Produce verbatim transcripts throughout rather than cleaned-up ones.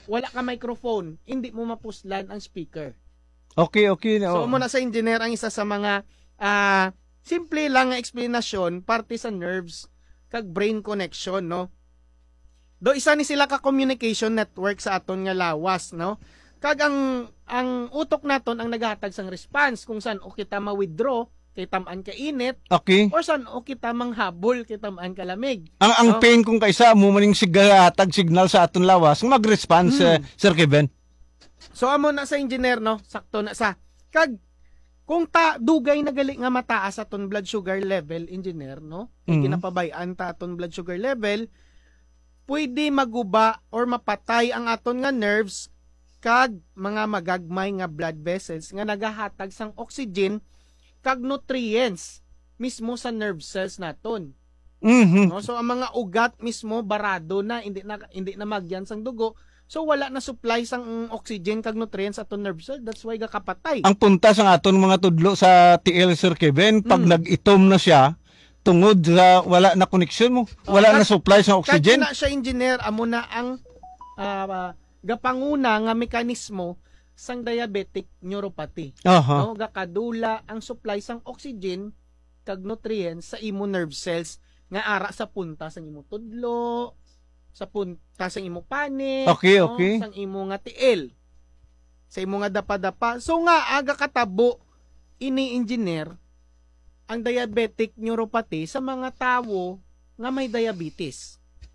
wala ka microphone, hindi mo mapuslan ang speaker. Okay, okay. So, Oh. muna sa engineer, ang isa sa mga uh, simple lang nga explanation parte sa nerves kag brain connection, no? Do isa ni sila ka communication network sa aton nga lawas, no? Kag ang ang utok naton ang naghatag sang response kung saan o kita ma-withdraw kay tamaan ka init, Okay. or saan o kita manghabol kay tamaan ka lamig. Ang ang No? pain kung kaisa mo maning sigatag signal sa aton lawas, mag-response Hmm. uh, Sir Kevin. So amo na sa engineer, no, sakto na sa kag kung ta dugay na gali nga mataas aton blood sugar level, engineer, no, Mhm. ginapabayan ta aton blood sugar level, pwede maguba or mapatay ang aton nga nerves kag mga magagmay nga blood vessels nga nagahatag sang oxygen kag nutrients mismo sa nerve cells naton. Mhm. No? So ang mga ugat mismo barado na, hindi na hindi na magyan sang dugo. So wala na supply sang oxygen kag nutrients aton nerve cell, that's why gakapatay. Ang punta sa aton mga tudlo sa T L Sir Kevin, pag Mm. nag-itom na siya, tungod sa wala na connection mo, wala Oh, na supply sa oxygen. Kaya na siya engineer, amo na ang ah, gapanguna nga mekanismo sang diabetic neuropathy. Aha. No, gakadula ang supply sang oxygen kag nutrients sa imo nerve cells nga ara sa punta sang imo tudlo, sa punta sang imo panig, Okay, no, okay. sang imo nga tiil, sa imo nga dapa-dapa. So nga aga katabo ini engineer ang diabetic neuropathy sa mga tawo nga may diabetes.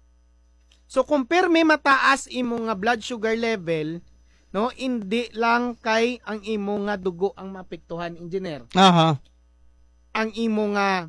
So compare may mataas imo nga blood sugar level, no, hindi lang kay ang imo nga dugo ang maapektuhan, engineer. Aha. Ang imo nga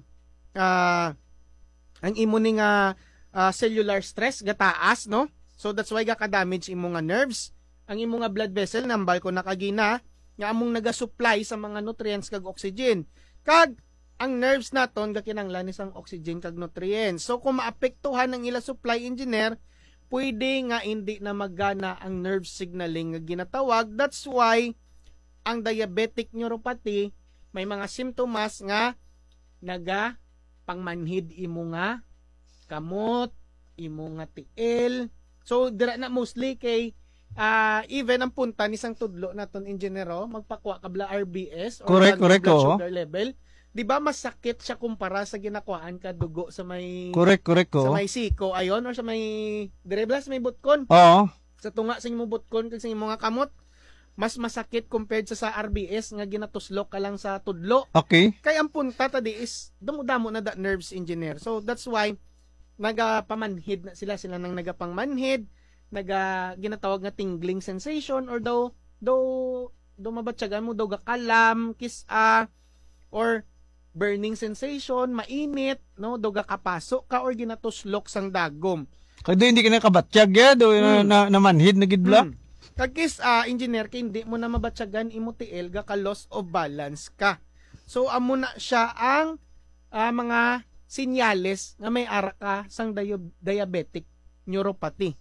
ah, ang imo ni nga ah, cellular stress gataas, no? So that's why gaka-damage imo nga nerves. Ang imo nga blood vessel nambal ko nakagina nga among naga-supply sa mga nutrients kag oxygen. Kag ang nerves naton gakinanglan isang oxygen kag nutrients. So kung maapektuhan ang ila supply, engineer, pwede nga hindi na magana ang nerve signaling nga ginatawag. That's why ang diabetic neuropathy may mga simptomas nga naga pangmanhid imo nga kamot, imo nga tiil. So dira na mostly kay uh, even ang punta ni sang tudlo naton engineero, magpakuha kabla R B S or Correct, correct, blood oo. sugar level. Di ba masakit siya kumpara sa ginakuhaan ka dugo sa may Correct, correct sa ko. may siko ayon or sa may direblas may butkon, Oo. sa tunga sa imo butkon kag sa imo nga kamot, mas masakit compared sa sa R B S nga ginatuslok ka lang sa tudlo. Okay. Kay ang punta tadi is damo-damo na da nerves, engineer. So that's why nagapamanhid na sila sila nang nagapangmanhid, naga ginatawag nga tingling sensation, or daw daw daw mabatyagan mo daw gakalam, kisa, or burning sensation, mainit, no, daw gakapasok ka or ginatuslok sang dagom. Kaya hindi ka nakabatsyag ya, do na, Hmm. na, namanhid na gidbla. Hmm. Kagkis ah engineer kay hindi mo na mabatyagan imo tiil ga ka loss of balance ka. So amo na siya ang ah, mga sinyales nga may ara ka sang dio- diabetic neuropathy.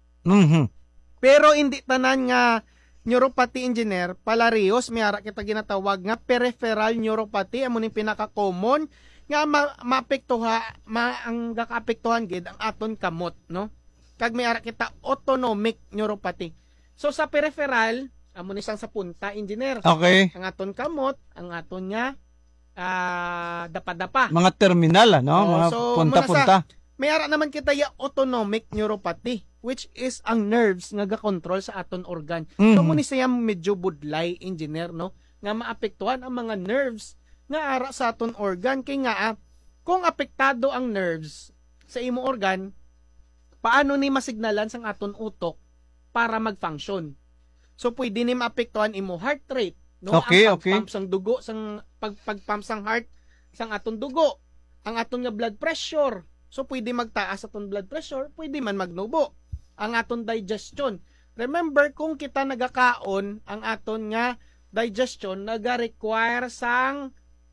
Mhm. Pero hindi tanan nga neuropathy, engineer, palarios, may ara kita ginatawag nga peripheral neuropathy, amo ning pinaka-common nga ma maapektuha ma ang gakaapektuhan gid ang aton kamot, no? Kag may ara kita autonomic neuropathy. So sa peripheral, amo ni sang sa punta, engineer. Okay. Ang aton kamot, ang aton nga ah, dapa-dapa. Mga terminal, ano? Oo, Mga so, punta-punta. May ara naman kita ya autonomic neuropathy, which is ang nerves nga ga-control sa aton organ. Mhm. So muni siya medyo budlay, engineer, no, nga maapektuhan ang mga nerves nga ara sa aton organ. Kay nga ah, kung apektado ang nerves sa imo organ, paano ni masignalan sang aton utok para mag-function? So pwede ni maapektuhan imo heart rate, no? Okay, ang okay. pag-pump sang dugo, sang pag pag-pump sang heart sang aton dugo, ang aton nga blood pressure. So pwede magtaas aton blood pressure, pwede man magnubo. Ang aton digestion. Remember, kung kita nagakaon, ang aton nga digestion naga-require sang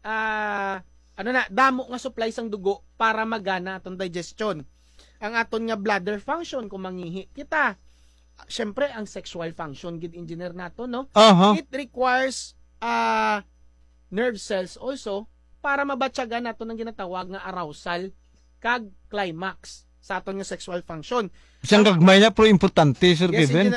ah, ano na, damo nga supply sang dugo para magana aton digestion. Ang aton nga bladder function kung mangihi kita. Syempre, ang sexual function gid, engineer nato, no? Aha. It requires uh, nerve cells also para mabatyagan nato ng ginatawag nga arousal kag climax sa aton nga sexual function. Siyang gagmay niya, pero importante, Sir Yes, Kevin.